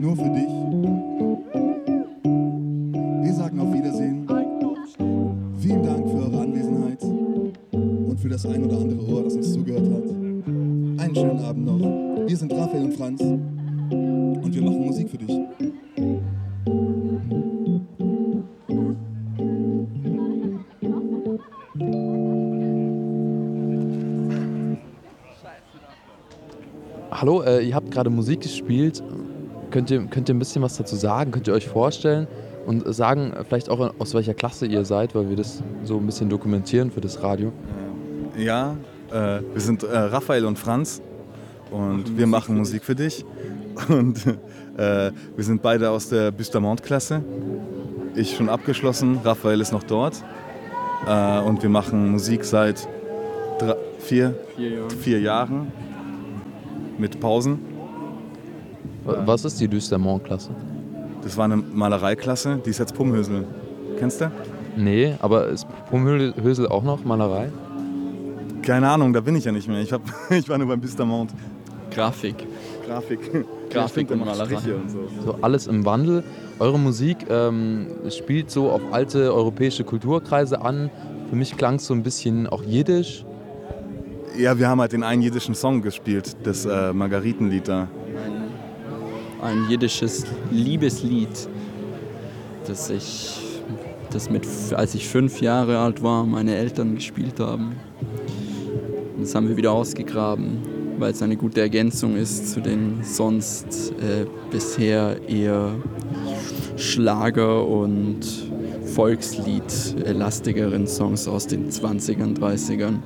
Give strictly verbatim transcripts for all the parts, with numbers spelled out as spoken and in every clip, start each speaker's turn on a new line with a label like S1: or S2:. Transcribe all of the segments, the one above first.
S1: Nur für dich. Wir sagen auf Wiedersehen. Vielen Dank für eure Anwesenheit und für das ein oder andere Ohr, das uns zugehört hat. Einen schönen Abend noch. Wir sind Raphael und Franz und wir machen Musik für dich.
S2: Hallo, äh, ihr habt gerade Musik gespielt. Könnt ihr, könnt ihr ein bisschen was dazu sagen? Könnt ihr euch vorstellen und sagen vielleicht auch, aus welcher Klasse ihr seid, weil wir das so ein bisschen dokumentieren für das Radio?
S3: Ja, äh, wir sind äh, Raphael und Franz und wir machen Musik für dich. Und äh, wir sind beide aus der Bustamante-Klasse. Ich schon abgeschlossen, Raphael ist noch dort. Äh, und wir machen Musik seit drei, vier,
S4: vier, Jahren.
S3: vier Jahren. Mit Pausen.
S2: Was ist die Düstermont-Klasse?
S3: Das war eine Malereiklasse, die ist jetzt Pumhösel. Kennst du?
S2: Nee, aber ist Pumhösel auch noch Malerei?
S3: Keine Ahnung, da bin ich ja nicht mehr. Ich, hab, ich war nur beim Bustamante.
S4: Grafik.
S3: Grafik.
S4: Grafik und Malerei.
S3: Und so.
S2: So alles im Wandel. Eure Musik ähm, spielt so auf alte europäische Kulturkreise an. Für mich klang es so ein bisschen auch jiddisch.
S3: Ja, wir haben halt den einen jiddischen Song gespielt, das äh, Margaritenlied da.
S4: Ein, ein jiddisches Liebeslied, das ich, das mit, als ich fünf Jahre alt war, meine Eltern gespielt haben. Und das haben wir wieder ausgegraben, weil es eine gute Ergänzung ist zu den sonst äh, bisher eher Schlager- und Volkslied-lastigeren Songs aus den zwanzigern, dreißigern.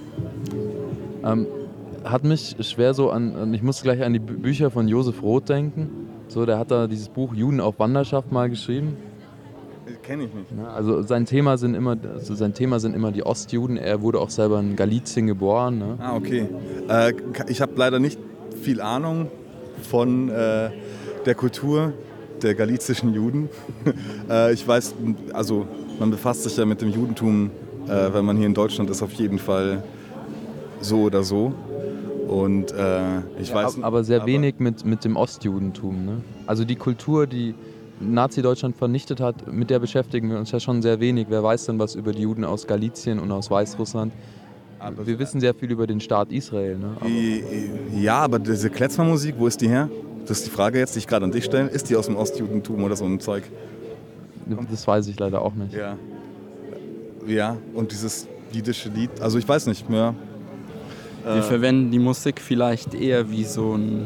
S2: Ähm, hat mich schwer so an, ich musste gleich an die Bü- Bücher von Josef Roth denken. So, der hat da dieses Buch Juden auf Wanderschaft mal geschrieben.
S3: Kenne ich nicht.
S2: Ja, also sein Thema sind immer, also sein Thema sind immer die Ostjuden. Er wurde auch selber in Galizien geboren. Ne?
S3: Ah, okay. Äh, ich habe leider nicht viel Ahnung von äh, der Kultur der galizischen Juden. äh, ich weiß, also man befasst sich ja mit dem Judentum, äh, wenn man hier in Deutschland ist, auf jeden Fall so oder so. Und äh, ich
S2: Ja,
S3: weiß,
S2: aber sehr
S3: aber
S2: wenig mit, mit dem Ostjudentum. Ne? Also die Kultur, die Nazi-Deutschland vernichtet hat, mit der beschäftigen wir uns ja schon sehr wenig. Wer weiß denn was über die Juden aus Galizien und aus Weißrussland?
S3: aber
S2: Wir wissen sehr viel über den Staat Israel. Ne? Aber
S3: ja, aber diese Klezmermusik, wo ist die her? Das ist die Frage jetzt, die ich gerade an dich stelle. Ist die aus dem Ostjudentum oder so ein Zeug?
S2: das weiß ich leider auch nicht.
S3: Ja. Ja, und dieses jiddische Lied, also ich weiß nicht mehr.
S4: Wir
S3: Äh,
S4: verwenden die Musik vielleicht eher wie so ein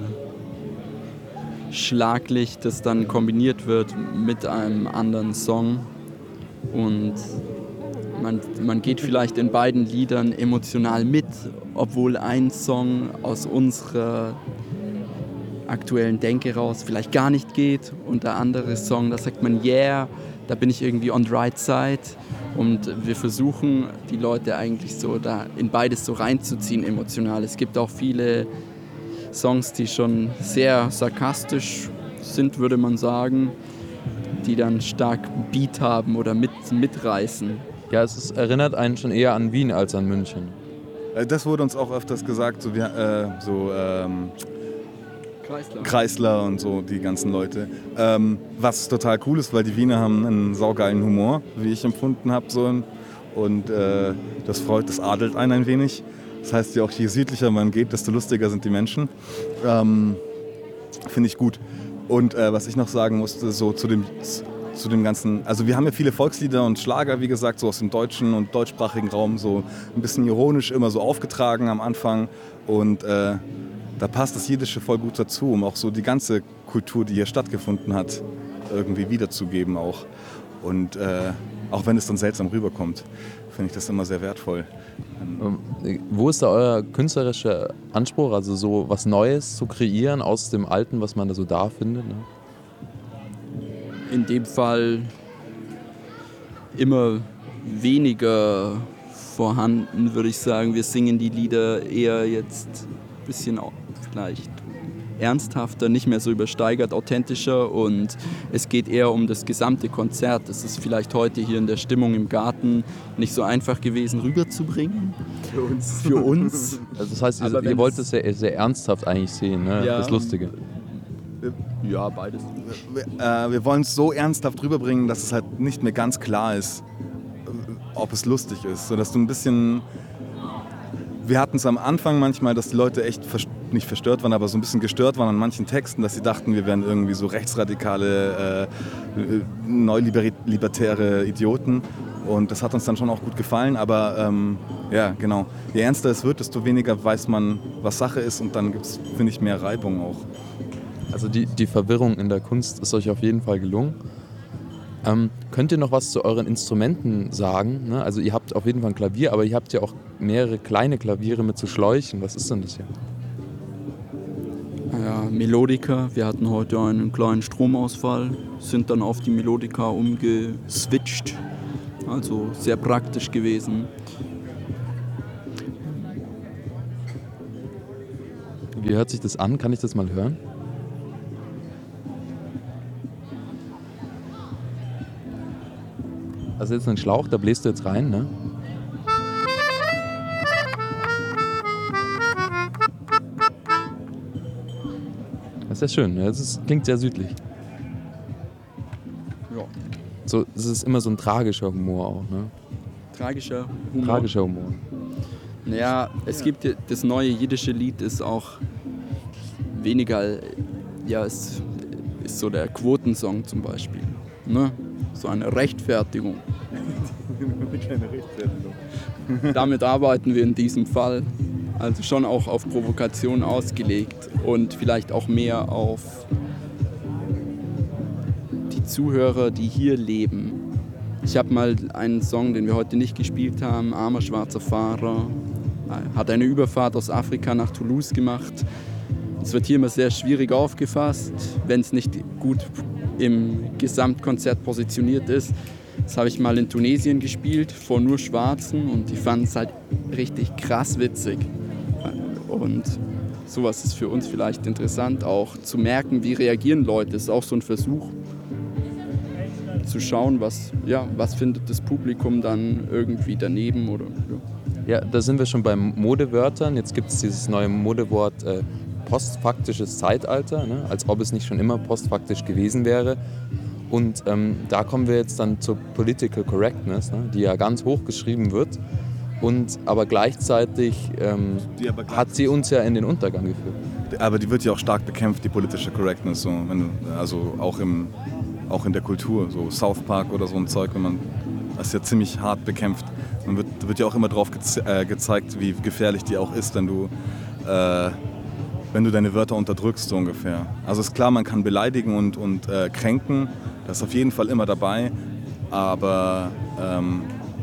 S4: Schlaglicht, das dann kombiniert wird mit einem anderen Song. Und man, man geht vielleicht in beiden Liedern emotional mit, obwohl ein Song aus unserer aktuellen Denke raus vielleicht gar nicht geht und der andere Song, da sagt man yeah, da bin ich irgendwie on the right side. Und wir versuchen, die Leute eigentlich so da in beides so reinzuziehen emotional. Es gibt auch viele Songs, die schon sehr sarkastisch sind, würde man sagen, die dann stark Beat haben oder mit, mitreißen.
S2: Ja, es ist, erinnert einen schon eher an Wien als an München.
S3: äh, das wurde uns auch öfters gesagt, so, wir, äh, so ähm,
S4: Kreisler.
S3: Kreisler und so, die ganzen Leute. Ähm, was total cool ist, weil die Wiener haben einen saugeilen Humor, wie ich empfunden habe. So. Und äh, das freut, das adelt einen ein wenig. Das heißt ja auch, je südlicher man geht, desto lustiger sind die Menschen. Ähm, Finde ich gut. Und äh, was ich noch sagen musste, so zu dem, zu dem ganzen, also wir haben ja viele Volkslieder und Schlager, wie gesagt, so aus dem deutschen und deutschsprachigen Raum, so ein bisschen ironisch immer so aufgetragen am Anfang. Und äh, da passt das Jiddische voll gut dazu, um auch so die ganze Kultur, die hier stattgefunden hat, irgendwie wiederzugeben auch. Und äh, auch wenn es dann seltsam rüberkommt, finde ich das immer sehr wertvoll.
S2: Ähm, Wo ist da euer künstlerischer Anspruch, also so was Neues zu kreieren aus dem Alten, was man da so da findet? Ne?
S4: In dem Fall immer weniger vorhanden, würde ich sagen. Wir singen die Lieder eher jetzt ein bisschen auch vielleicht ernsthafter, nicht mehr so übersteigert, authentischer und es geht eher um das gesamte Konzert. Es ist vielleicht heute hier in der Stimmung im Garten nicht so einfach gewesen rüberzubringen.
S3: Für uns.
S4: Für uns.
S2: Also das heißt,
S4: Aber
S2: ihr, ihr
S4: wenn
S2: wollt
S4: es-
S2: es sehr, sehr ernsthaft eigentlich sehen, ne?
S4: Ja.
S2: Das Lustige.
S4: Ja, beides.
S3: Wir, äh, wir wollen es so ernsthaft rüberbringen, dass es halt nicht mehr ganz klar ist, ob es lustig ist. Sodass du ein bisschen... Wir hatten es am Anfang manchmal, dass die Leute echt vers- nicht verstört waren, aber so ein bisschen gestört waren an manchen Texten, dass sie dachten, wir wären irgendwie so rechtsradikale, äh, neolibertäre Idioten. Und das hat uns dann schon auch gut gefallen, aber ähm, ja, genau. Je ernster es wird, desto weniger weiß man, was Sache ist, und dann gibt es, finde ich, mehr Reibung auch.
S2: Also die, die Verwirrung in der Kunst ist euch auf jeden Fall gelungen. Ähm, könnt ihr noch was zu euren Instrumenten sagen? Ne? Also ihr habt auf jeden Fall ein Klavier, aber ihr habt ja auch mehrere kleine Klaviere mit so Schläuchen. Was ist denn das hier?
S4: Ja, Melodica. Wir hatten heute einen kleinen Stromausfall, sind dann auf die Melodica umgeswitcht. Also sehr praktisch gewesen.
S2: Wie hört sich das an? Kann ich das mal hören? Also jetzt ein Schlauch, da bläst du jetzt rein, ne? Das ist ja schön, ne? Das ist, klingt sehr südlich.
S4: Ja.
S2: So, es ist immer so ein tragischer Humor auch, ne?
S4: Tragischer Humor.
S2: Tragischer Humor.
S4: Naja, es gibt das neue jiddische Lied ist auch weniger, ja, es ist so der Quotensong zum Beispiel, ne? So eine Rechtfertigung.
S3: Keine Rechtfertigung.
S4: Damit arbeiten wir in diesem Fall. Also schon auch auf Provokation ausgelegt und vielleicht auch mehr auf die Zuhörer, die hier leben. Ich habe mal einen Song, den wir heute nicht gespielt haben, Armer schwarzer Fahrer, hat eine Überfahrt aus Afrika nach Toulouse gemacht. Es wird hier immer sehr schwierig aufgefasst, wenn es nicht gut im Gesamtkonzert positioniert ist. Das habe ich mal in Tunesien gespielt, vor nur Schwarzen, und die fanden es halt richtig krass witzig. Und sowas ist für uns vielleicht interessant, auch zu merken, wie reagieren Leute. Das ist auch so ein Versuch, zu schauen, was, ja, was findet das Publikum dann irgendwie daneben. Oder, ja.
S2: Ja, da sind wir schon bei Modewörtern. Jetzt gibt es dieses neue Modewort äh, postfaktisches Zeitalter, ne? Als ob es nicht schon immer postfaktisch gewesen wäre. Und ähm, da kommen wir jetzt dann zur Political Correctness, ne? Die ja ganz hoch geschrieben wird. Und aber gleichzeitig, ähm,
S3: Die aber
S2: hat sie uns ja in den Untergang geführt.
S3: Aber die wird ja auch stark bekämpft, die politische Correctness. So, wenn du, also auch, im, auch in der Kultur, so South Park oder so ein Zeug, wenn man das ist ja ziemlich hart bekämpft. Man wird, wird ja auch immer drauf geze- äh, gezeigt, wie gefährlich die auch ist, wenn du, äh, wenn du deine Wörter unterdrückst, so ungefähr. Also ist klar, man kann beleidigen und, und äh, kränken, das ist auf jeden Fall immer dabei, aber ähm,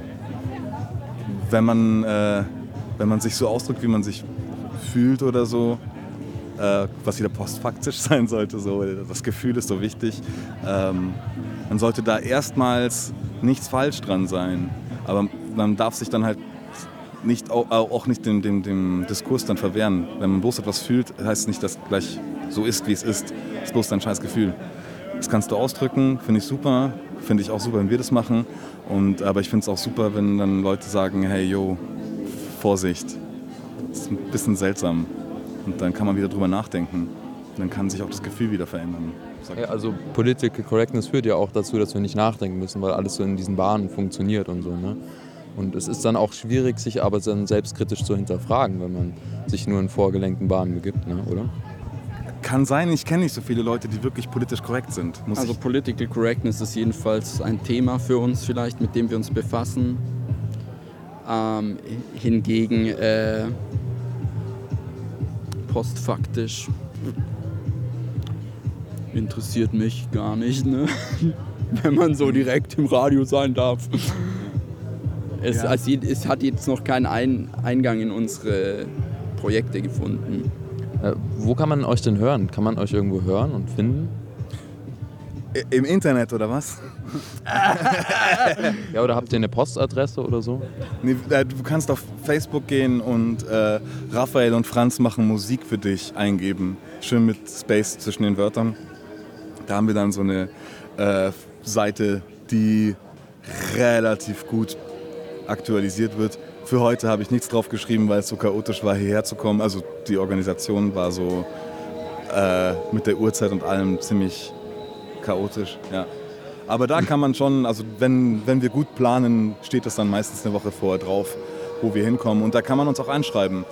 S3: wenn man, äh, wenn man sich so ausdrückt, wie man sich fühlt oder so, äh, was wieder postfaktisch sein sollte, so, das Gefühl ist so wichtig, ähm, man sollte da erstmals nichts falsch dran sein, aber man darf sich dann halt nicht, auch, auch nicht dem, dem, dem Diskurs dann verwehren. Wenn man bloß etwas fühlt, heißt es nicht, dass es gleich so ist, wie es ist. Es ist bloß dein scheiß Gefühl. Das kannst du ausdrücken, finde ich super, finde ich auch super, wenn wir das machen. Und, aber ich finde es auch super, wenn dann Leute sagen, hey, yo, Vorsicht, das ist ein bisschen seltsam. Und dann kann man wieder drüber nachdenken. Dann kann sich auch das Gefühl wieder verändern.
S2: Ja, also Political Correctness führt ja auch dazu, dass wir nicht nachdenken müssen, weil alles so in diesen Bahnen funktioniert und so, ne? Und es ist dann auch schwierig, sich aber dann selbstkritisch zu hinterfragen, wenn man sich nur in vorgelenkten Bahnen begibt, ne? Oder?
S3: Kann sein, ich kenne nicht so viele Leute, die wirklich politisch korrekt sind. Muss
S4: Also
S3: ich
S4: Political Correctness ist jedenfalls ein Thema für uns vielleicht, mit dem wir uns befassen. Ähm, hingegen äh, postfaktisch interessiert mich gar nicht, ne? Wenn man so direkt im Radio sein darf. Es,
S3: Ja.
S4: also, es hat jetzt noch keinen Ein- Eingang in unsere Projekte gefunden.
S2: Äh, wo kann man euch denn hören? Kann man euch irgendwo hören und finden?
S3: Im Internet oder was?
S2: Ja, oder habt ihr eine Postadresse oder so?
S3: Nee, äh, du kannst auf Facebook gehen und äh, Raphael und Franz machen Musik für dich eingeben. Schön mit Space zwischen den Wörtern. Da haben wir dann so eine äh, Seite, die relativ gut aktualisiert wird. Für heute habe ich nichts drauf geschrieben, weil es so chaotisch war, hierher zu kommen. Also die Organisation war so äh, mit der Uhrzeit und allem ziemlich chaotisch. Ja. Aber da kann man schon, also wenn, wenn wir gut planen, steht das dann meistens eine Woche vorher drauf, wo wir hinkommen. Und da kann man uns auch anschreiben.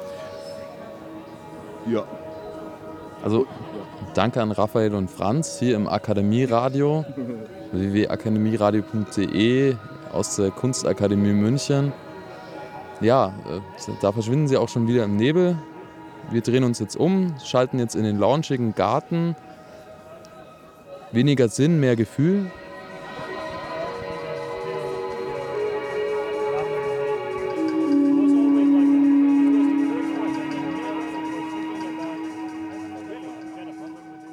S3: Ja.
S2: Also danke an Raphael und Franz hier im Akademieradio, w w w punkt akademieradio punkt de aus der Kunstakademie München. Ja, äh, da verschwinden sie auch schon wieder im Nebel. Wir drehen uns jetzt um, schalten jetzt in den launchigen Garten. Weniger Sinn, mehr Gefühl.